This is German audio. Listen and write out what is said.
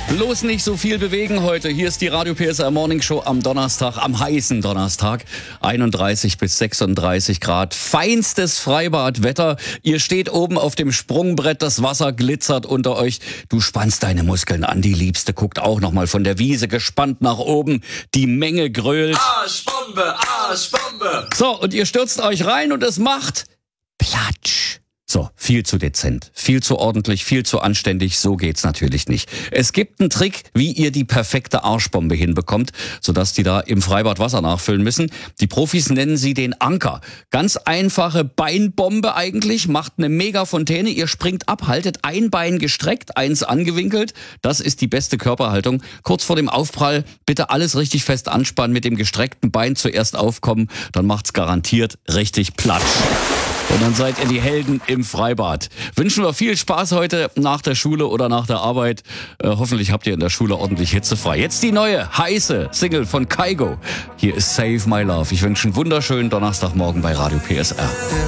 Bloß nicht so viel bewegen heute. Hier ist die Radio PSR Morning Show am Donnerstag, am heißen Donnerstag. 31 bis 36 Grad. Feinstes Freibadwetter. Ihr steht oben auf dem Sprungbrett, das Wasser glitzert unter euch. Du spannst deine Muskeln an. Die Liebste guckt auch nochmal von der Wiese gespannt nach oben. Die Menge grölt. Arschbombe, Arschbombe. So, und ihr stürzt euch rein und es macht Platsch. So, viel zu dezent, viel zu ordentlich, viel zu anständig, so geht's natürlich nicht. Es gibt einen Trick, wie ihr die perfekte Arschbombe hinbekommt, sodass die da im Freibad Wasser nachfüllen müssen. Die Profis nennen sie den Anker. Ganz einfache Beinbombe eigentlich, macht eine Mega-Fontäne, ihr springt ab, haltet ein Bein gestreckt, eins angewinkelt. Das ist die beste Körperhaltung. Kurz vor dem Aufprall bitte alles richtig fest anspannen, mit dem gestreckten Bein zuerst aufkommen, dann macht's garantiert richtig Platsch. Und dann seid ihr die Helden im Freibad. Wünschen wir viel Spaß heute nach der Schule oder nach der Arbeit. Hoffentlich habt ihr in der Schule ordentlich hitzefrei. Jetzt die neue, heiße Single von Kygo. Hier ist Save My Love. Ich wünsche einen wunderschönen Donnerstagmorgen bei Radio PSR.